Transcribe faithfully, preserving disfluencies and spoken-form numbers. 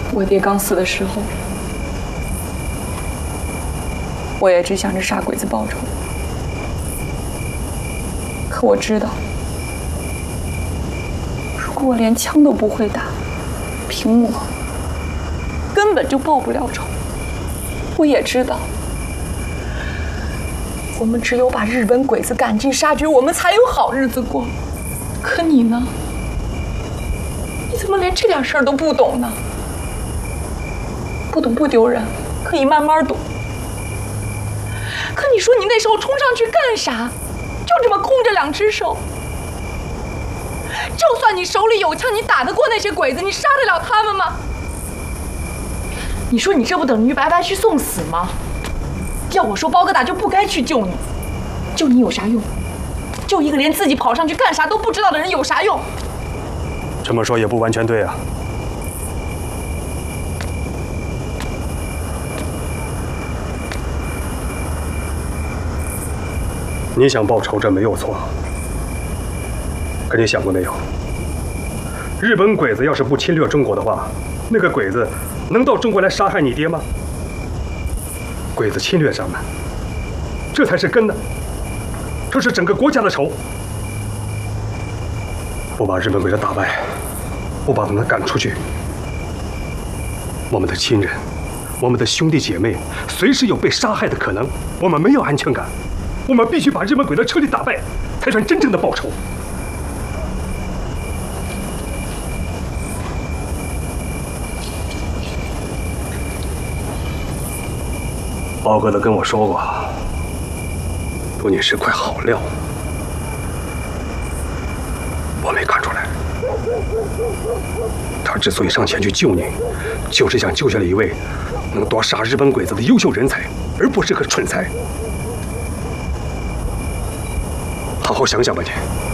我爹刚死的时候，我也只想着杀鬼子报仇。可我知道，如果我连枪都不会打，凭我根本就报不了仇。我也知道，我们只有把日本鬼子赶尽杀绝，我们才有好日子过。可你呢？你怎么连这点事儿都不懂呢？不懂不丢人，可以慢慢懂。可你说你那时候冲上去干啥？就这么空着两只手？就算你手里有枪，你打得过那些鬼子？你杀得了他们吗？你说你这不等于白白去送死吗？要我说，包疙瘩就不该去救你。救你有啥用？救一个连自己跑上去干啥都不知道的人有啥用？ 这么说也不完全对啊。你想报仇，这没有错。可你想过没有？日本鬼子要是不侵略中国的话，那个鬼子能到中国来杀害你爹吗？鬼子侵略咱们，这才是根呢。这是整个国家的仇。不把日本鬼子打败，不把他们赶出去，我们的亲人，我们的兄弟姐妹，随时有被杀害的可能。我们没有安全感。我们必须把日本鬼子彻底打败，才算真正的报仇。包疙瘩跟我说过，说你是块好料，我没看出来。他之所以上前去救你，就是想救下了一位能夺杀日本鬼子的优秀人才，而不是个蠢材。好好想想吧，你。